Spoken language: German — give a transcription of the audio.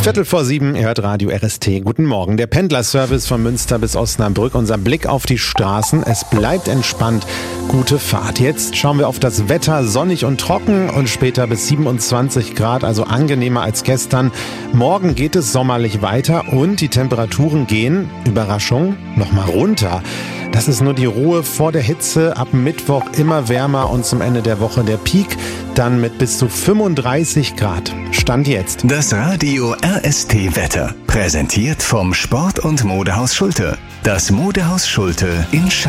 7:15, ihr hört Radio RST. Guten Morgen. Der Pendlerservice von Münster bis Osnabrück. Unser Blick auf die Straßen. Es bleibt entspannt. Gute Fahrt. Jetzt schauen wir auf das Wetter. Sonnig und trocken und später bis 27 Grad, also angenehmer als gestern. Morgen geht es sommerlich weiter und die Temperaturen gehen, Überraschung, nochmal runter. Das ist nur die Ruhe vor der Hitze. Ab Mittwoch immer wärmer und zum Ende der Woche der Peak. Dann mit bis zu 35 Grad. Stand jetzt. Das Radio RST Wetter. Präsentiert vom Sport- und Modehaus Schulte. Das Modehaus Schulte in